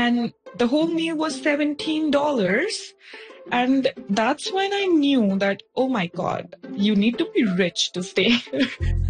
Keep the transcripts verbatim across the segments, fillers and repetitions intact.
And the whole meal was seventeen dollars. And that's when I knew that, oh my God, you need to be rich to stay here.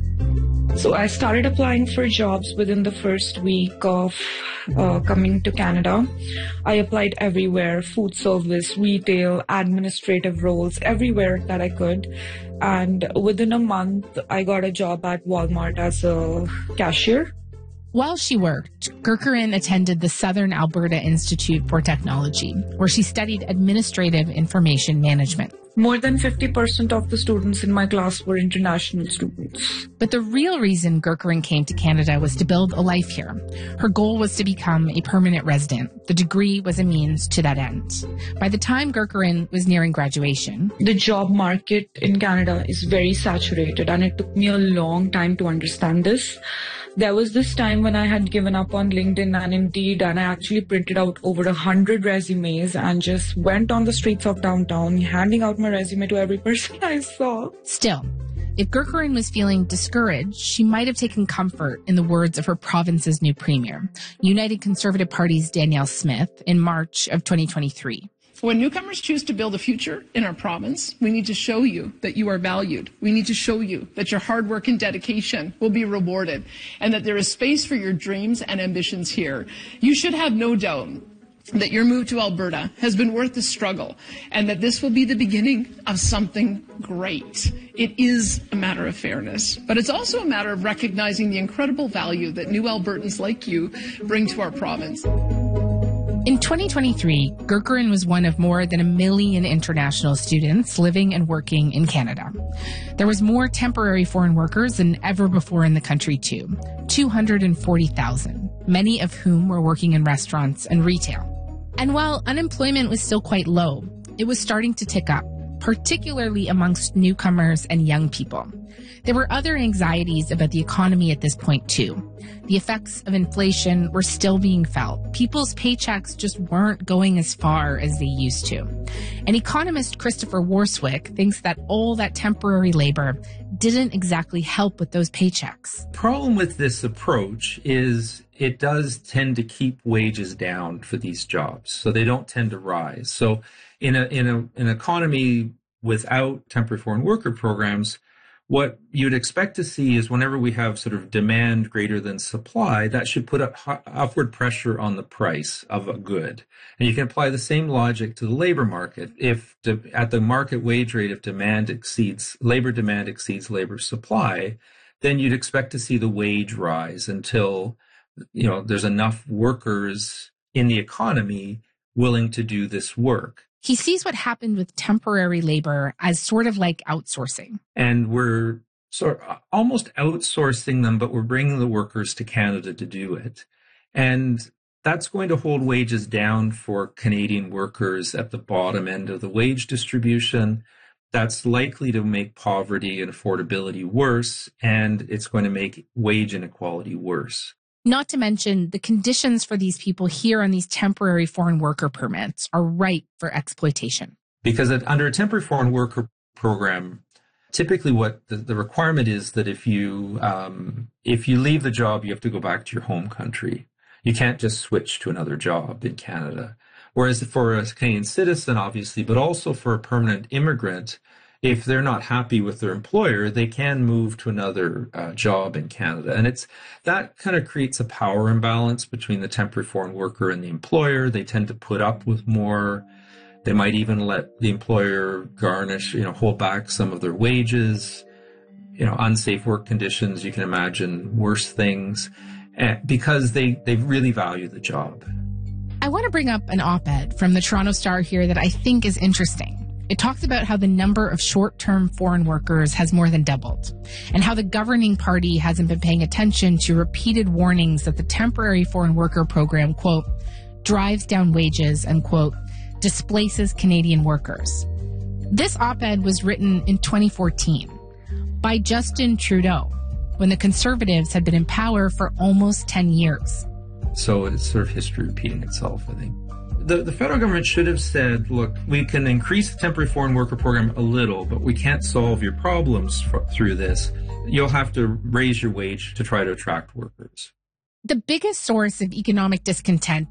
So I started applying for jobs within the first week of uh, coming to Canada. I applied everywhere: food service, retail, administrative roles, everywhere that I could. And within a month, I got a job at Walmart as a cashier. While she worked, Gurcharan attended the Southern Alberta Institute for Technology, where she studied administrative information management. More than fifty percent of the students in my class were international students. But the real reason Gurcharan came to Canada was to build a life here. Her goal was to become a permanent resident. The degree was a means to that end. By the time Gurcharan was nearing graduation, the job market in Canada is very saturated, and it took me a long time to understand this. There was this time when I had given up on LinkedIn and Indeed, and I actually printed out over a hundred resumes and just went on the streets of downtown, handing out my resume to every person I saw. Still, if Gurcharan was feeling discouraged, she might have taken comfort in the words of her province's new premier, United Conservative Party's Danielle Smith, in March of twenty twenty-three. When newcomers choose to build a future in our province, we need to show you that you are valued. We need to show you that your hard work and dedication will be rewarded and that there is space for your dreams and ambitions here. You should have no doubt that your move to Alberta has been worth the struggle and that this will be the beginning of something great. It is a matter of fairness, but it's also a matter of recognizing the incredible value that new Albertans like you bring to our province. In twenty twenty-three, Gurcharan was one of more than a million international students living and working in Canada. There was more temporary foreign workers than ever before in the country, too, two hundred forty thousand, many of whom were working in restaurants and retail. And while unemployment was still quite low, it was starting to tick up, particularly amongst newcomers and young people. There were other anxieties about the economy at this point, too. The effects of inflation were still being felt. People's paychecks just weren't going as far as they used to. And economist Christopher Warswick thinks that all that temporary labor didn't exactly help with those paychecks. The problem with this approach is it does tend to keep wages down for these jobs, so they don't tend to rise. So in a in a, an economy without temporary foreign worker programs, what you'd expect to see is whenever we have sort of demand greater than supply, that should put up upward pressure on the price of a good. And you can apply the same logic to the labor market. If de- at the market wage rate, if demand exceeds, labor demand exceeds labor supply, then you'd expect to see the wage rise until, you know, there's enough workers in the economy willing to do this work. He sees what happened with temporary labor as sort of like outsourcing. And we're sort of almost outsourcing them, but we're bringing the workers to Canada to do it. And that's going to hold wages down for Canadian workers at the bottom end of the wage distribution. That's likely to make poverty and affordability worse, and it's going to make wage inequality worse. Not to mention, the conditions for these people here on these temporary foreign worker permits are ripe for exploitation. Because under a temporary foreign worker program, typically what the, the requirement is that if you um, if you leave the job, you have to go back to your home country. You can't just switch to another job in Canada. Whereas for a Canadian citizen, obviously, but also for a permanent immigrant, if they're not happy with their employer, they can move to another uh, job in Canada. And it's that kind of creates a power imbalance between the temporary foreign worker and the employer. They tend to put up with more. They might even let the employer garnish, you know, hold back some of their wages. You know, unsafe work conditions, you can imagine worse things, because they, they really value the job. I want to bring up an op-ed from the Toronto Star here that I think is interesting. It talks about how the number of short-term foreign workers has more than doubled, and how the governing party hasn't been paying attention to repeated warnings that the temporary foreign worker program, quote, drives down wages and, quote, displaces Canadian workers. This op-ed was written in twenty fourteen by Justin Trudeau, when the Conservatives had been in power for almost ten years. So it's sort of history repeating itself, I think. The, the federal government should have said, look, we can increase the temporary foreign worker program a little, but we can't solve your problems for, through this. You'll have to raise your wage to try to attract workers. The biggest source of economic discontent